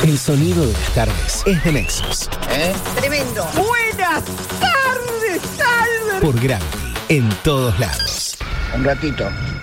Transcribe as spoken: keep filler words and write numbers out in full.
El sonido de las tardes es de Nexus. ¿Eh? Tremendo. Buenas tardes, Albert. Por Gravity, en todos lados. Un ratito.